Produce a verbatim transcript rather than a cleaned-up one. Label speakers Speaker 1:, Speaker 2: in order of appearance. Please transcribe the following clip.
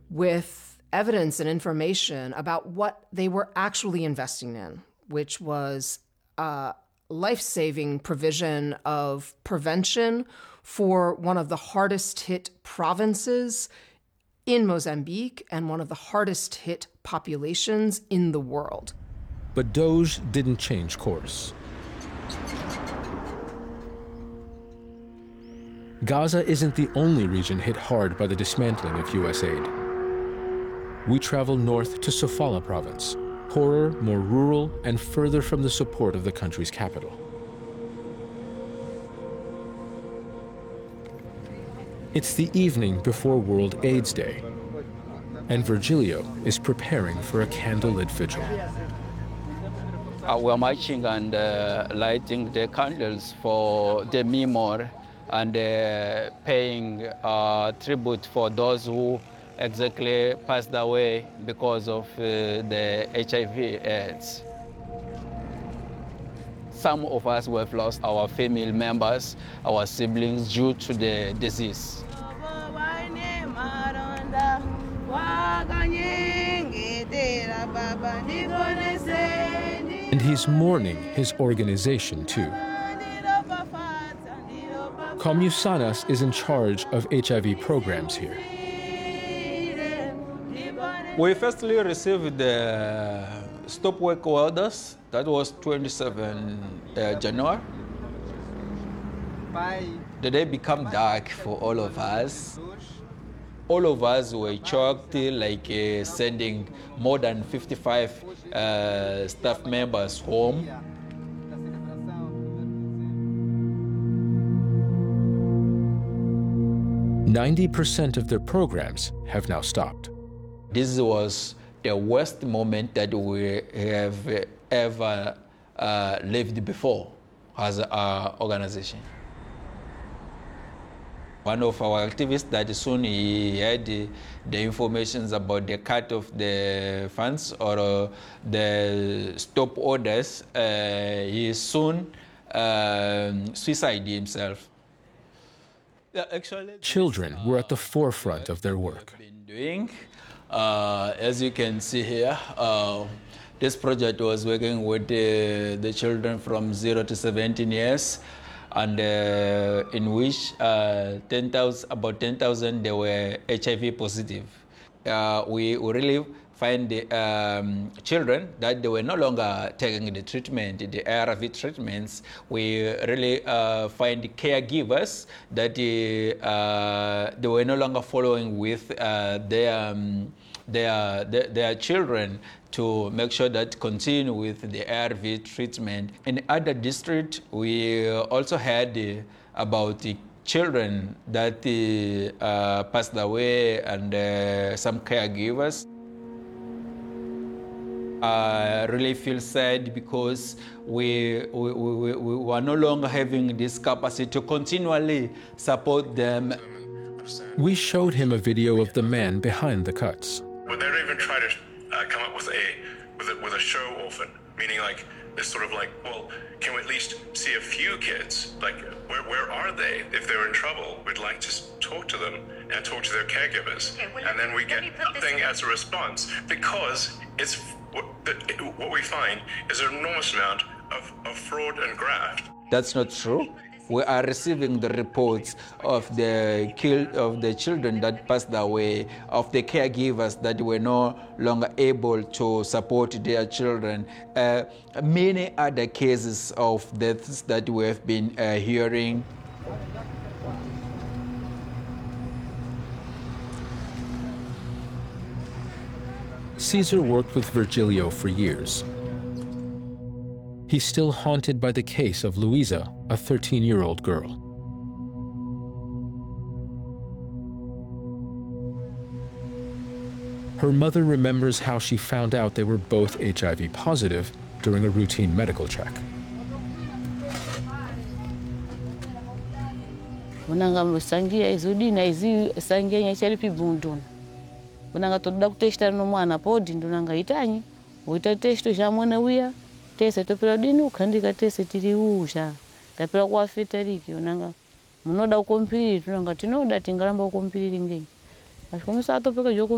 Speaker 1: with evidence and information about what they were actually investing in, which was uh, life-saving provision of prevention for one of the hardest hit provinces in Mozambique and one of the hardest hit populations in the world.
Speaker 2: But Doge didn't change course. Gaza isn't the only region hit hard by the dismantling of U S aid. We travel north to Sofala province, poorer, more rural, and further from the support of the country's capital. It's the evening before World AIDS Day, and Virgilio is preparing for a candlelit vigil.
Speaker 3: Uh, we're marching and uh, lighting the candles for the memory and uh, paying uh, tribute for those who exactly passed away because of uh, the H I V AIDS. Some of us who have lost our family members, our siblings, due to the disease.
Speaker 2: And he's mourning his organization too. Commusanas is in charge of H I V programs here.
Speaker 3: We firstly received the stop work orders. That was twenty-seventh of January. The day became dark for all of us. All of us were shocked, like uh, sending more than fifty-five uh, staff members home.
Speaker 2: ninety percent of their programs have now stopped.
Speaker 3: This was the worst moment that we have ever uh, lived before as an organization. One of our activists that soon he had the, the information about the cut of the funds or uh, the stop orders, uh, he soon uh, suicided himself. Yeah, actually,
Speaker 2: Children were at the forefront of their work.
Speaker 3: Been doing, uh, as you can see here, uh, this project was working with the, the children from zero to seventeen years, and uh, in which uh, ten thousand, about ten thousand they were H I V positive. Uh, we, we really find the um, children that they were no longer taking the treatment, the A R V treatments. We really uh, find caregivers that uh, they were no longer following with uh, their, um, their, their, their children to make sure that continue with the A R V treatment. In other districts, we also had uh, about the children that uh, passed away and uh, some caregivers. I really feel sad because we, we, we, we are no longer having this capacity to continually support them.
Speaker 2: We showed him a video of the man behind the cuts.
Speaker 4: Well, they don't even try to uh, come up with a, with a with a show orphan, meaning like this sort of like, well, can we at least see a few kids? Like, where where are they? If they're in trouble, we'd like to talk to them and talk to their caregivers, okay, and then we get nothing as a response because it's. What, the, what we find is an enormous amount of, of fraud and graft.
Speaker 3: That's not true. We are receiving the reports of the kill of the children that passed away, of the caregivers that were no longer able to support their children. Uh, many other cases of deaths that we have been uh, hearing.
Speaker 2: Cesar worked with Virgilio for years. He's still haunted by the case of Luisa, a thirteen-year-old girl. Her mother remembers how she found out they were both H I V positive during a routine medical check.
Speaker 5: Bunanga toda kutesta no mwana podi ndonanga itanyi uita testo ja mwana uya tese topera dini ukandika tese tiri usha tapera kwa fetariki unanga munoda ukompiri tunanga tinoda tingalamba ukompiri ngeni ashikomusa atopeka joko